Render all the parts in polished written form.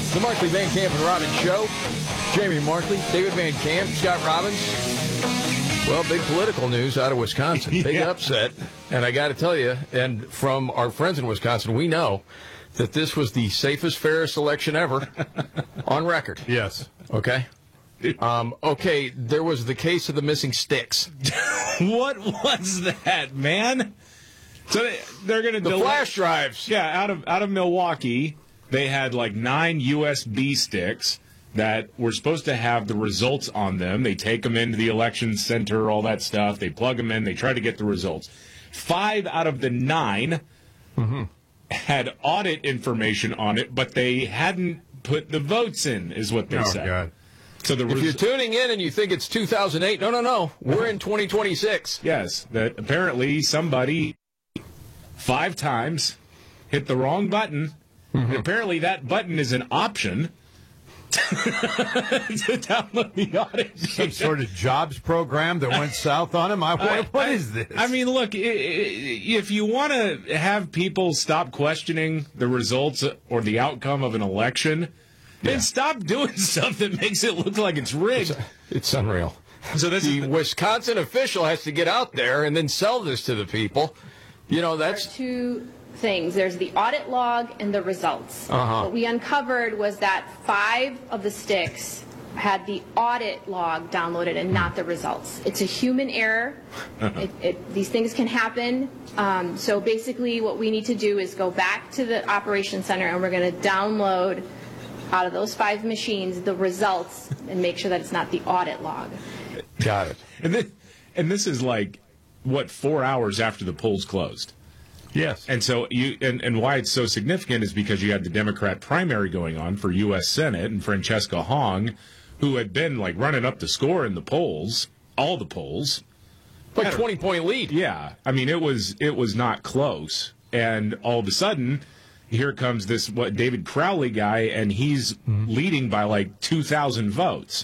The Markley, Van Camp, and Robbins Show. Jamie Markley, David Van Camp, Scott Robbins. Well, big political news out of Wisconsin. Big upset. And I got to tell you, and from our friends in Wisconsin, we know that this was the safest, fairest election ever on record. Yes. Okay? Okay, there was the case of the missing sticks. What was that, man? So they're going to the flash drives. Yeah, out of Milwaukee, they had like 9 USB sticks that were supposed to have the results on them. They take them into the election center, all that stuff. They plug them in. They try to get the results. 5 out of the 9 had audit information on it, but they hadn't put the votes in, is what they said. God. So if you're tuning in and you think it's 2008, no. We're in 2026. Yes, that apparently somebody 5 times hit the wrong button. And apparently that button is an option to download the audit. Some sort of jobs program that went south on him? What is this? I mean, look, if you want to have people stop questioning the results or the outcome of an election, then stop doing stuff that makes it look like it's rigged. It's unreal. So the Wisconsin official has to get out there and then sell this to the people. You know, that's... There are 2 things. There's the audit log and the results. What we uncovered was that 5 of the sticks had the audit log downloaded and not the results. It's a human error. These things can happen. So basically what we need to do is go back to the operations center and we're going to download out of those 5 machines the results and make sure that it's not the audit log. Got it. And this is like, what, 4 hours after the polls closed. Yes. And so and why it's so significant is because you had the Democrat primary going on for U.S. Senate, and Francesca Hong, who had been like running up the score in the polls, all the polls. Like 20-point lead. Yeah. I mean, it was not close. And all of a sudden, here comes this David Crowley guy, and he's leading by like 2,000 votes.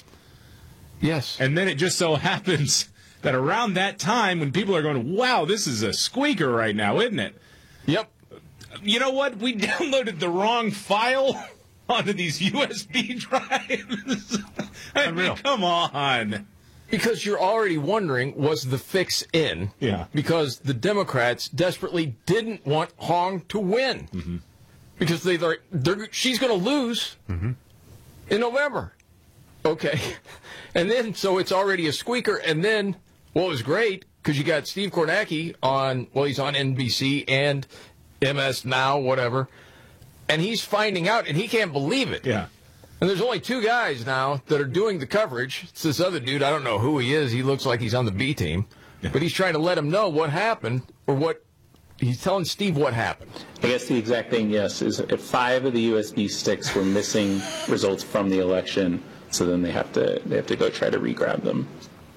Yes. And then it just so happens that around that time, when people are going, wow, this is a squeaker right now, isn't it? Yep. You know what? We downloaded the wrong file onto these USB drives. I mean, come on. Because you're already wondering, was the fix in? Yeah. Because the Democrats desperately didn't want Hong to win. Because she's going to lose in November. Okay. And then, so it's already a squeaker, and then... Well, it was great because you got Steve Kornacki he's on NBC and MS Now, whatever, and he's finding out, and he can't believe it. Yeah. And there's only 2 guys now that are doing the coverage. It's this other dude, I don't know who he is. He looks like he's on the B team, but he's trying to let him know what happened, or he's telling Steve what happened. I guess the exact thing, yes, is if 5 of the USB sticks were missing results from the election, so then they have to go try to re-grab them.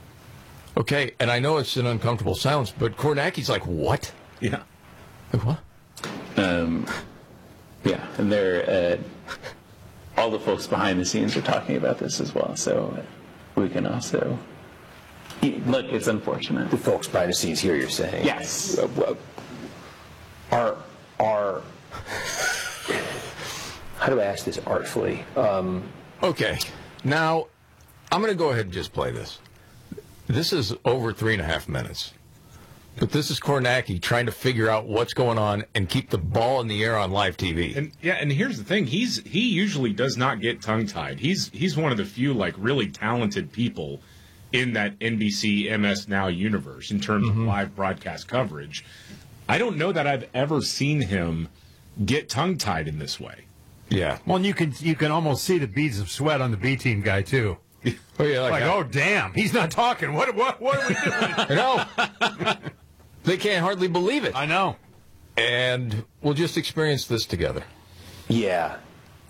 Okay, and I know it's an uncomfortable silence, but Kornacki's like, what? Yeah. Like, what? Yeah, and they're all the folks behind the scenes are talking about this as well, so we can also... Look, it's unfortunate. The folks behind the scenes here, you're saying? Yes. How do I ask this artfully? Okay, now, I'm going to go ahead and just play this. This is over 3.5 minutes. But this is Kornacki trying to figure out what's going on and keep the ball in the air on live TV. And here's the thing: he usually does not get tongue-tied. He's one of the few like really talented people in that NBC MS Now universe in terms of live broadcast coverage. I don't know that I've ever seen him get tongue-tied in this way. Yeah. Well, and you can almost see the beads of sweat on the B team guy too. Oh yeah, oh damn, he's not talking. What are we doing? I know. They can't hardly believe it. I know. And we'll just experience this together. Yeah.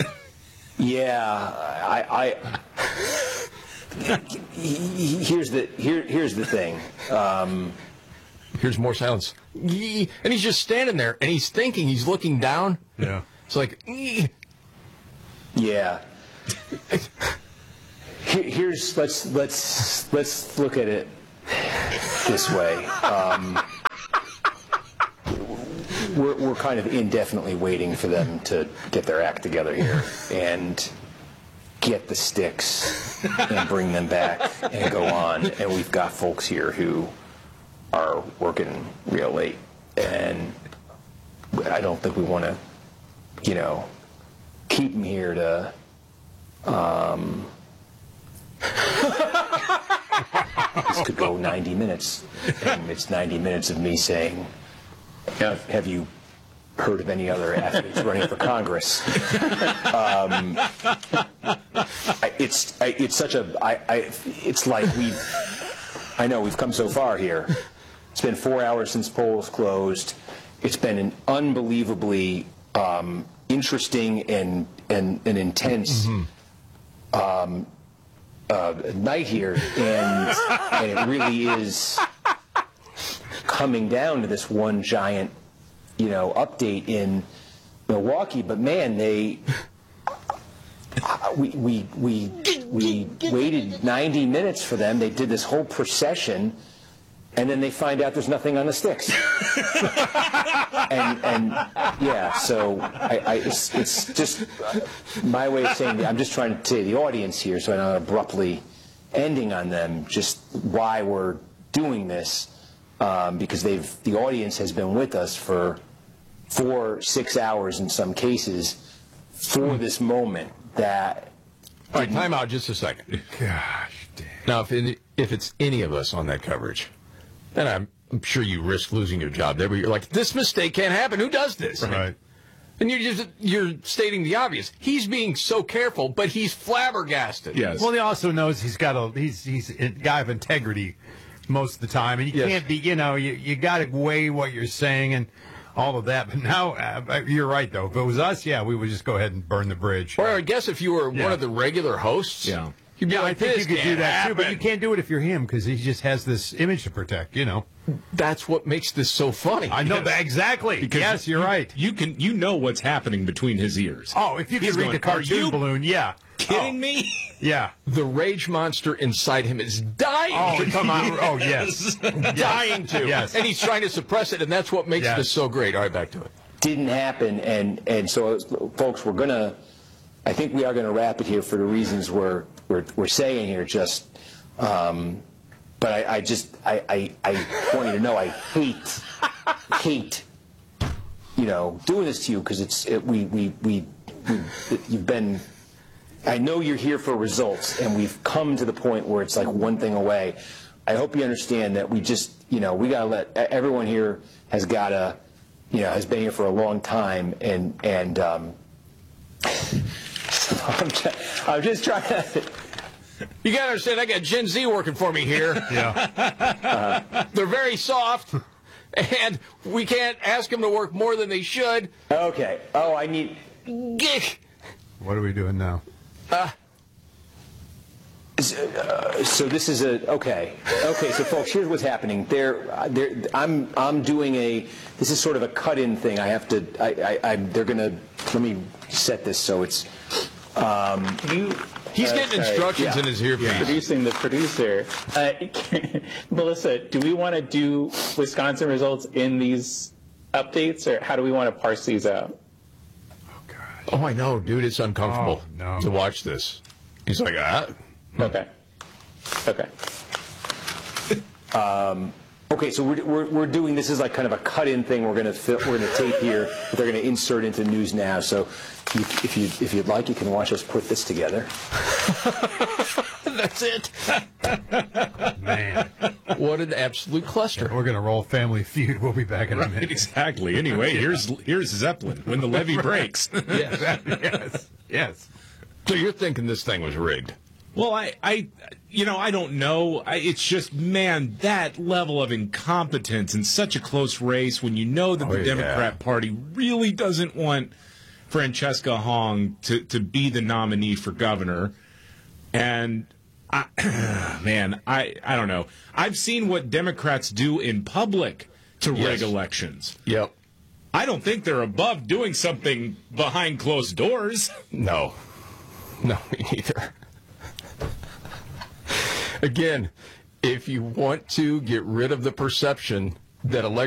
Here's the thing. Here's more silence. And he's just standing there, and he's thinking. He's looking down. Yeah. It's like. Yeah. Let's look at it this way. we're kind of indefinitely waiting for them to get their act together here and get the sticks and bring them back and go on. And we've got folks here who are working real late, and I don't think we want to, keep them here to. This could go 90 minutes, and it's 90 minutes of me saying, have you heard of any other athletes running for Congress? It's like I know we've come so far here. It's been 4 hours since polls closed. It's been an unbelievably interesting and intense night here, and it really is coming down to this one giant, update in Milwaukee. But man, we waited 90 minutes for them. They did this whole procession, and then they find out there's nothing on the sticks. and yeah, so it's just my way of saying, I'm just trying to say to the audience here, so I'm not abruptly ending on them, just why we're doing this, because the audience has been with us for 4-6 hours in some cases for this moment that. All right, time out just a second. Gosh, damn. Now, if it's any of us on that coverage, then I'm sure you risk losing your job there, but you're like, this mistake can't happen. Who does this? Right. And you're stating the obvious. He's being so careful, but he's flabbergasted. Yes. Well, he also knows he's a guy of integrity most of the time, and you can't be, you got to weigh what you're saying and all of that. But now, you're right, though. If it was us, we would just go ahead and burn the bridge. Or I guess if you were one of the regular hosts, you'd be like, I think this you could do that too, but happen. you can't do it if you're him, because he just has this image to protect, That's what makes this so funny. I know that exactly. Because yes, you're right. You know what's happening between his ears. Oh, if you He's could read going, the cartoon "Are you balloon, kidding me?" Yeah. The rage monster inside him is dying. Oh, to come on. Oh, yes. dying to. Yes. And he's trying to suppress it, and that's what makes this so great. All right, back to it. Didn't happen, and so, folks, I think we are gonna wrap it here for the reasons we're saying here. Just, but I want you to know I hate, doing this to you, because you've been. I know you're here for results, and we've come to the point where it's like one thing away. I hope you understand that we just, we gotta let everyone here has gotta. Has been here for a long time, and I'm just trying to. You got to understand, I got Gen Z working for me here. Yeah. They're very soft, and we can't ask them to work more than they should. Okay. Oh, I need. What are we doing now? So this is okay. So folks, here's what's happening. I'm doing this is sort of a cut-in thing. I have to. They're gonna. Let me set this so it's. He's getting instructions in his earpiece. Producing the producer. Melissa, do we want to do Wisconsin results in these updates, or how do we want to parse these out? Oh, I know, dude. It's uncomfortable to watch this. He's like, Okay. Okay, so we're doing this is like kind of a cut-in thing. We're gonna tape here. They're gonna insert into news now. So if you'd like, you can watch us put this together. That's it. Man, what an absolute cluster. We're gonna roll Family Feud. We'll be back in a minute. Exactly. Anyway, here's Zeppelin when the levee breaks. Yes. So you're thinking this thing was rigged? Well, I don't know. It's just, man, that level of incompetence in such a close race when you know that the Democrat Party really doesn't want Francesca Hong to be the nominee for governor. And, I don't know. I've seen what Democrats do in public to rig elections. Yep. I don't think they're above doing something behind closed doors. No, me neither. Again, if you want to get rid of the perception that